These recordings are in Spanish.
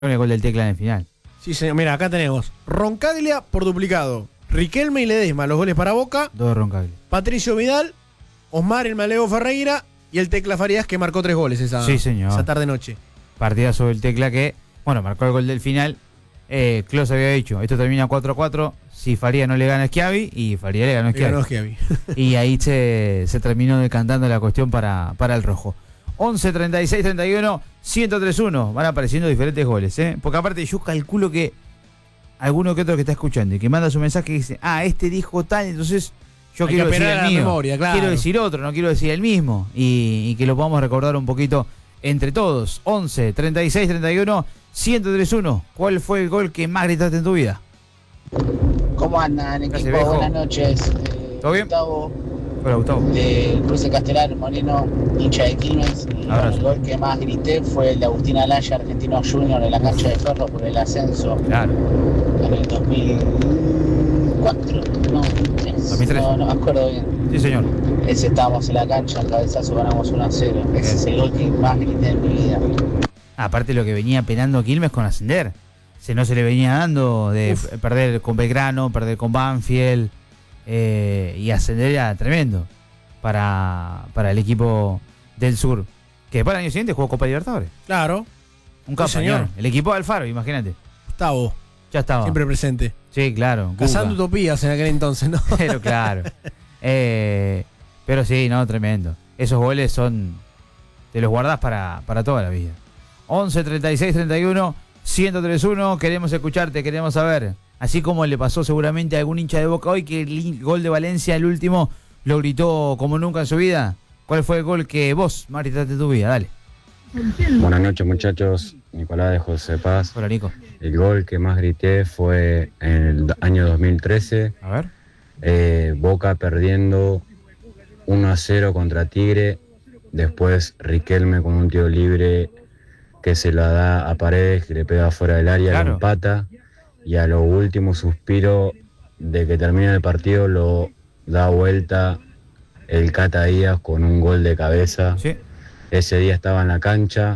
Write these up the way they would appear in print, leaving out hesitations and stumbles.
Con el gol del Tecla en el final. Sí, señor. Mira, acá tenemos Roncaglia por duplicado. Riquelme y Ledesma, los goles para Boca. Dos de Roncaglia. Patricio Vidal, Osmar el Maleo Ferreira y el Tecla Farías, que marcó 3 goles esa tarde-noche. Partidazo del Tecla que, bueno, marcó el gol del final. Klose había dicho, esto termina 4-4 si Farías no le gana a Schiavi, y Farías le ganó a Schiavi. Y ahí se terminó decantando la cuestión para el rojo. 11, 36, 31, 103-1. Van apareciendo diferentes goles, porque aparte yo calculo que alguno que otro que está escuchando y que manda su mensaje y dice, este dijo tal, entonces yo quiero decir el mío. Memoria, claro. Quiero decir otro, no quiero decir el mismo. Y que lo podamos recordar un poquito entre todos. 11, 36, 31, 103-1. ¿Cuál fue el gol que más gritaste en tu vida? ¿Cómo andan, equipo? Buenas noches. ¿Todo bien? Gustavo. Hola, Gustavo. De Cruce Castelar, Moreno, hincha de Quilmes. Y el gol que más grité fue el de Agustín Alaya, Argentino Junior, en la cancha de Ferro por el ascenso. Claro. En el 2004. No, 2003. No me acuerdo bien. Sí, señor. Ese estábamos en la cancha, al cabezazo ganamos 1-0. Ese es el gol que más grité en mi vida. Aparte lo que venía penando Quilmes con ascender. No se le venía dando de perder con Belgrano, perder con Banfield, y ascender era tremendo para el equipo del sur, que para el año siguiente jugó Copa Libertadores. Claro. Un capo, señor. El equipo de Alfaro, imagínate. Gustavo. Ya estaba. Siempre presente. Sí, claro. Cazando utopías en aquel entonces, ¿no? Pero claro. Pero sí, no, tremendo. Esos goles te los guardás para toda la vida. 11, 36, 31, 103-1. Queremos escucharte, queremos saber. Así como le pasó seguramente a algún hincha de Boca hoy, que el gol de Valencia, el último, lo gritó como nunca en su vida. ¿Cuál fue el gol que vos más gritaste en tu vida? Dale. Buenas noches, muchachos. Nicolás de José Paz. Hola, Nico. El gol que más grité fue en el año 2013. A ver. Boca perdiendo 1-0 contra Tigre. Después Riquelme con un tiro libre que se la da a Paredes, que le pega fuera del área, claro. Lo empata. Y a lo último suspiro de que termina el partido lo da vuelta el Cata Díaz con un gol de cabeza. Sí. Ese día estaba en la cancha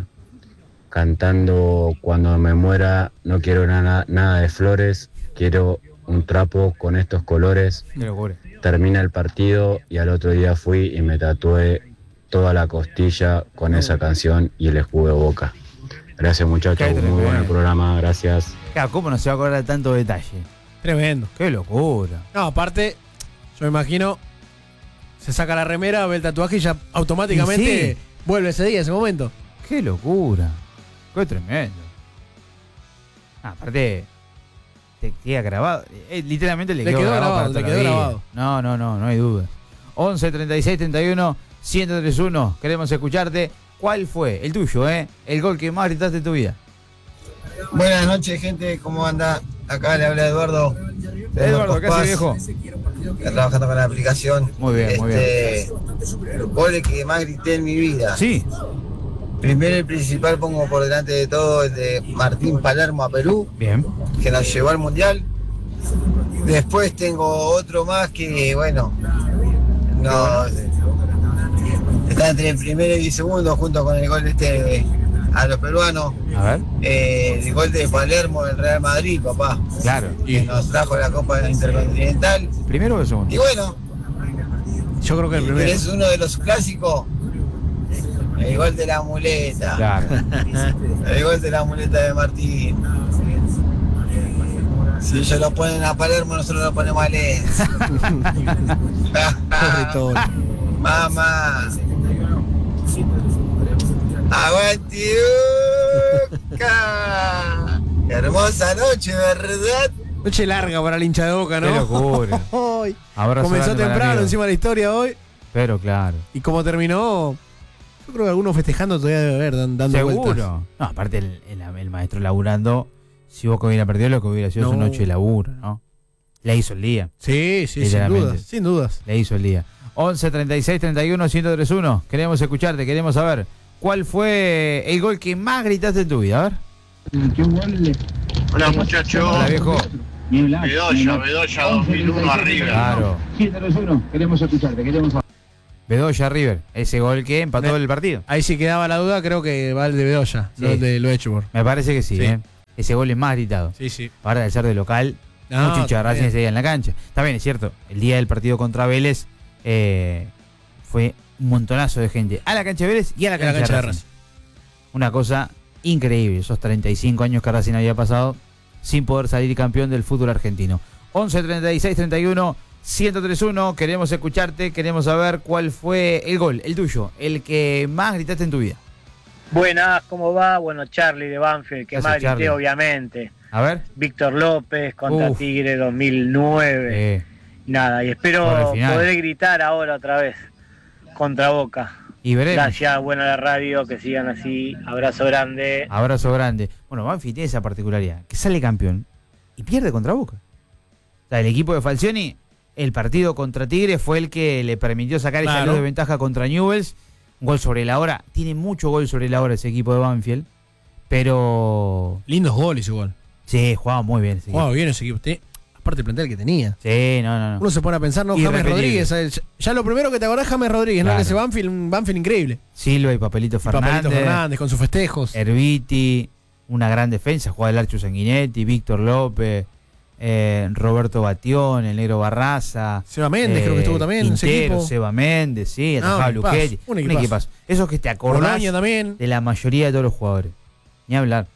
cantando Cuando me muera no quiero nada de flores, quiero un trapo con estos colores. Termina el partido y al otro día fui y me tatué toda la costilla con esa canción y el escudo de Boca. Gracias, muchachos, muy buen programa, gracias. Claro, ¿cómo no se va a acordar de tanto detalle? Tremendo. Qué locura. No, aparte, yo me imagino, se saca la remera, ve el tatuaje y ya automáticamente vuelve ese día, ese momento. Qué locura. Qué tremendo. Aparte, te queda grabado. Literalmente le quedó grabado. No hay duda. 11, 36, 31, 103-1. Queremos escucharte. ¿Cuál fue el tuyo, el gol que más gritaste en tu vida? Buenas noches, gente, ¿cómo anda? Acá le habla Eduardo. Eduardo, ¿qué hace, viejo? Está trabajando con la aplicación. Muy bien, muy bien. El gol que más grité en mi vida. Sí. Primero y principal pongo por delante de todo el de Martín Palermo a Perú. Bien. Que nos llevó al Mundial. Después tengo otro más que, bueno, no... Está entre el primero y el segundo junto con el gol a los peruanos. A ver. El gol de Palermo del Real Madrid, papá. Claro. Que nos trajo la Copa Intercontinental. ¿Primero o el segundo? Y bueno. Yo creo que el primero. Es uno de los clásicos. El gol de la muleta. Claro. El gol de la muleta de Martín. Si ellos lo ponen a Palermo, nosotros lo ponemos a Lenz. Mamá. ¡Aguante Boca! Hermosa noche, ¿verdad? Noche larga para el hincha de Boca, ¿no? Qué locura. Comenzó temprano encima de la historia hoy. Pero claro. Y como terminó, yo creo que algunos festejando todavía debe haber, dando seguro vueltas. No, aparte el maestro laburando, si Boca hubiera perdido, lo que hubiera sido su noche de laburo, ¿no? Le hizo el día. Sí, sin dudas. Le hizo el día. 11, 36, 31, 103-1. Queremos escucharte, queremos saber cuál fue el gol que más gritaste en tu vida. A ver. Hola, muchachos. Hola, viejo. Bedoya 2001 arriba. Claro. 103-1. Queremos escucharte, queremos saber. Bedoya River, ese gol que empató el partido. Ahí sí quedaba la duda, creo que va el de Bedoya, sí. no el de lo Echebor. Me parece que sí. ese gol es más gritado. Sí. Ahora de ser de local, mucho hincha de Racing ese día en la cancha. También es cierto, el día del partido contra Vélez fue un montonazo de gente a la cancha de Vélez y a la cancha de Racing. Una cosa increíble, esos 35 años que Racing había pasado sin poder salir campeón del fútbol argentino. 11 36 31 1031, queremos escucharte, queremos saber cuál fue el gol, el tuyo, el que más gritaste en tu vida. Buenas, ¿cómo va? Bueno, Charlie de Banfield, que más grité, obviamente. A ver. Víctor López contra Tigre 2009. Nada, y espero poder gritar ahora otra vez contra Boca. Y veremos. Gracias, buena la radio, que sigan así. Abrazo grande. Abrazo grande. Bueno, Banfield tiene esa particularidad, que sale campeón y pierde contra Boca. O sea, el equipo de Falcioni, el partido contra Tigre fue el que le permitió sacar esa luz de ventaja contra Newell's. Un gol sobre la hora. Tiene mucho gol sobre la hora ese equipo de Banfield. Pero... lindos goles igual. Sí, jugaba muy bien ese jugaba bien ese equipo. Aparte del plantel que tenía. Sí, no. Uno se pone a pensar, ¿no? James Rodríguez. Ya lo primero que te acordás es James Rodríguez, claro. ¿No? Ese Banfield, un Banfield increíble. Silva y Papelito Fernández. Con sus festejos. Herviti, una gran defensa. Jugaba el Archu Sanguinetti, Víctor López, Roberto Batión, el Negro Barraza. Seba Méndez creo que estuvo también Quintero, en ese equipo. Seba Méndez, sí. Atajaba Luchetti. Un equipazo. Esos que te acordás también. De la mayoría de todos los jugadores. Ni hablar.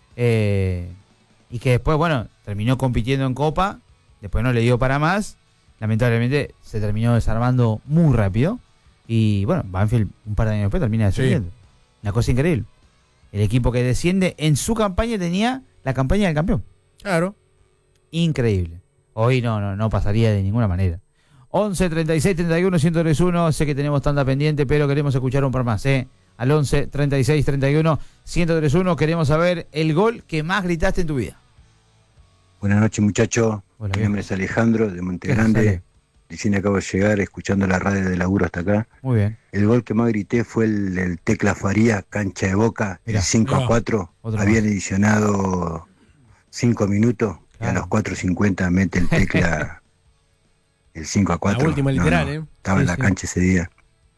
Y que después, bueno, terminó compitiendo en Copa. Después no le dio para más. Lamentablemente se terminó desarmando muy rápido. Y bueno, Banfield un par de años después termina descendiendo. Sí. Una cosa increíble. El equipo que desciende en su campaña tenía la campaña del campeón. Claro. Increíble. Hoy no pasaría de ninguna manera. 11 36 31 1031. Sé que tenemos tanta pendiente, pero queremos escuchar un par más. Al 11 36 31 1031 queremos saber el gol que más gritaste en tu vida. Buenas noches, muchachos. Mi nombre es Alejandro, de Montegrande. Recién acabo de llegar, escuchando la radio de laburo hasta acá. Muy bien. El gol que más grité fue el del Tecla Faría, cancha de Boca, el 5-4. Habían adicionado 5 minutos, y a los 4:50 mete el Tecla el 5-4. La última literal, Estaba en la cancha ese día.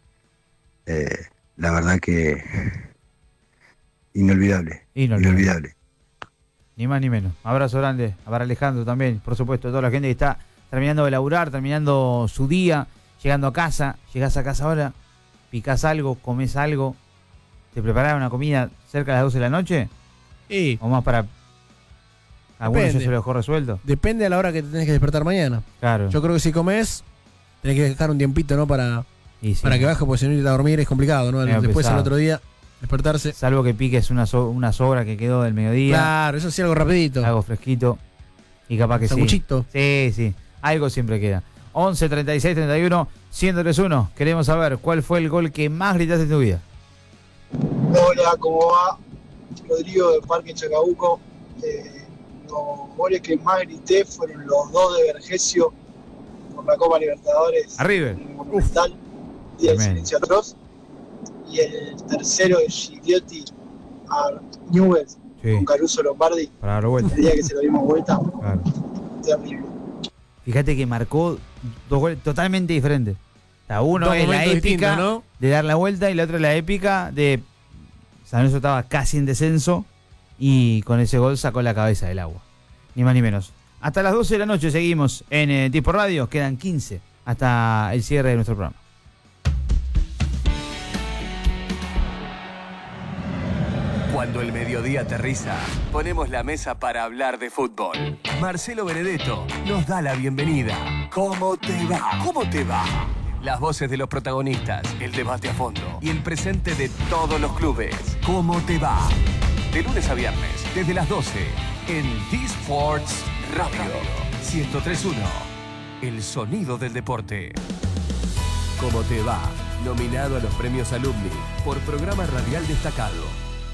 La verdad que... Inolvidable. Ni más ni menos. Abrazo grande para Alejandro también, por supuesto, toda la gente que está terminando de laburar, terminando su día, llegando a casa. Llegás a casa ahora, picás algo, comés algo, te preparás una comida cerca de las 12 de la noche. Sí. O más para... Algunos ya se lo dejó resuelto. Depende a la hora que te tenés que despertar mañana. Claro. Yo creo que si comés, tenés que dejar un tiempito, ¿no? Para que baje, porque si no irte a dormir es complicado, ¿no? Después al otro día... despertarse. Salvo que piques una sobra que quedó del mediodía. Claro, eso sí, algo rapidito. Algo fresquito. Y capaz que sanguchito. Sí. Algo siempre queda. 11 36 31 1031. Queremos saber cuál fue el gol que más gritaste en tu vida. Hola, ¿cómo va? Rodrigo del Parque Chacabuco. Los goles que más grité fueron los 2 de Vergesio por la Copa Libertadores. Arriba. Monumental. Día del silencio atroz. Y el tercero de Gigliotti a Newell's con Caruso Lombardi. Para darlo vuelta. El día que se lo dimos vuelta. Claro. Terrible. Fíjate que marcó 2 goles totalmente diferentes. O sea, uno es la épica, ¿no?, de dar la vuelta, y la otra es la épica de San Lorenzo estaba casi en descenso y con ese gol sacó la cabeza del agua. Ni más ni menos. Hasta las 12 de la noche seguimos en Tipo Radio. Quedan 15 hasta el cierre de nuestro programa. Cuando el mediodía aterriza, ponemos la mesa para hablar de fútbol. Marcelo Benedetto nos da la bienvenida. ¿Cómo te va? ¿Cómo te va? Las voces de los protagonistas, el debate a fondo y el presente de todos los clubes. ¿Cómo te va? De lunes a viernes, desde las 12, en T-Sports Radio 103.1. El sonido del deporte. ¿Cómo te va? Nominado a los premios Alumni por programa radial destacado.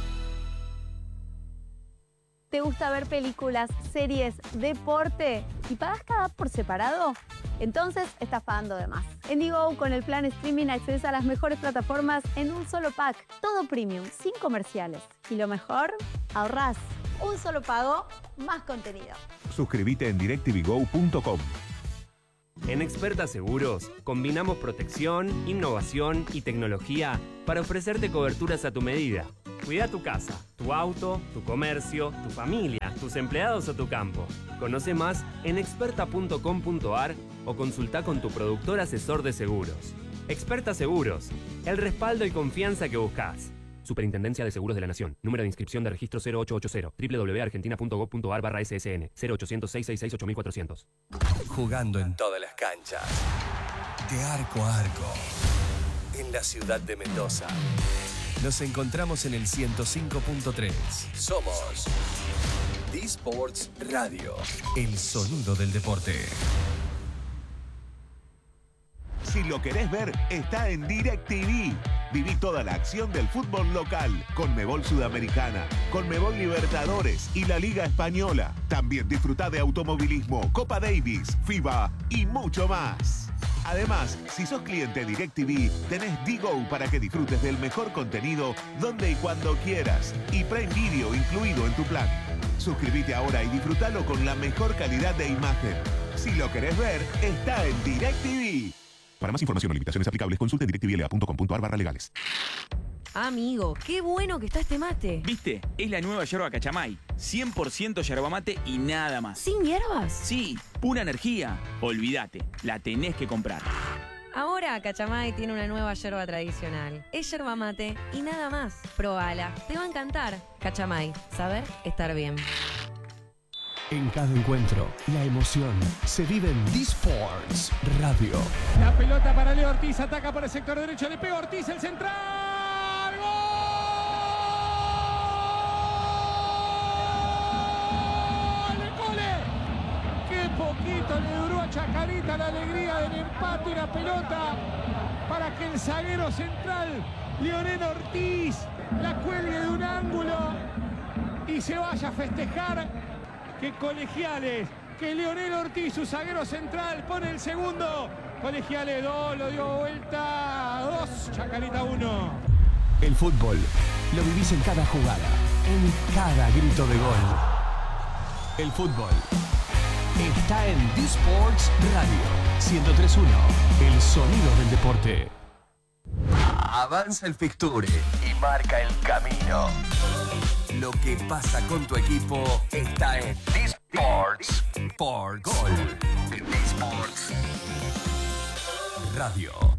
¿Te gusta ver películas, series, deporte y pagas cada app por separado? Entonces estás pagando de más. En Digo, con el plan streaming accedes a las mejores plataformas en un solo pack. Todo premium, sin comerciales. Y lo mejor, ahorrás. Un solo pago, más contenido. Suscríbete en directvgo.com. En Experta Seguros, combinamos protección, innovación y tecnología para ofrecerte coberturas a tu medida. Cuida tu casa, tu auto, tu comercio, tu familia, tus empleados o tu campo. Conoce más en experta.com.ar o consulta con tu productor asesor de seguros. Experta Seguros, el respaldo y confianza que buscas. Superintendencia de Seguros de la Nación. Número de inscripción de registro 0880. www.argentina.gov.ar/ssn. 0800-666-8400. Jugando en todas las canchas. De arco a arco. En la ciudad de Mendoza. Nos encontramos en el 105.3. Somos D-Sports Radio. El sonido del deporte. Si lo querés ver, está en DirecTV. Viví toda la acción del fútbol local, Conmebol Sudamericana, Conmebol Libertadores y la Liga Española. También disfrutá de automovilismo, Copa Davis, FIBA y mucho más. Además, si sos cliente DirecTV, tenés D-Go para que disfrutes del mejor contenido donde y cuando quieras. Y Prime Video incluido en tu plan. Suscríbete ahora y disfrutalo con la mejor calidad de imagen. Si lo querés ver, está en DirecTV. Para más información o limitaciones aplicables, consulte directvla.com.ar/legales. Amigo, qué bueno que está este mate. ¿Viste? Es la nueva yerba Cachamay. 100% yerba mate y nada más. ¿Sin hierbas? Sí, pura energía. Olvídate, la tenés que comprar. Ahora Cachamay tiene una nueva yerba tradicional. Es yerba mate y nada más. Probala, te va a encantar. Cachamay, saber estar bien. En cada encuentro, la emoción se vive en D-Sports Radio. La pelota para Leo Ortiz, ataca por el sector derecho, le pega Ortiz, el central. ¡Gol! ¡Cole! ¡Qué poquito le duró a Chacarita la alegría del empate y la pelota para que el zaguero central, Leonel Ortiz, la cuelgue de un ángulo y se vaya a festejar! Que Colegiales, que Leonel Ortiz, su zaguero central, pone el segundo. Colegiales 2, lo dio vuelta 2, Chacarita 1. El fútbol lo vivís en cada jugada, en cada grito de gol. El fútbol está en D-Sports Radio 103.1, el sonido del deporte. Avanza el fixture y marca el camino. Lo que pasa con tu equipo está en D-Sports por Gol. D-Sports Radio.